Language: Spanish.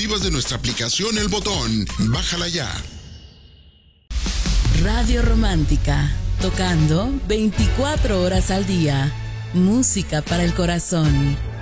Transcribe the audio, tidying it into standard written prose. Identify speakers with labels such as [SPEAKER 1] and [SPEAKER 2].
[SPEAKER 1] exclusivas de nuestra aplicación El Botón. Bájala ya.
[SPEAKER 2] Radio Romántica, tocando 24 horas al día. Música para el corazón.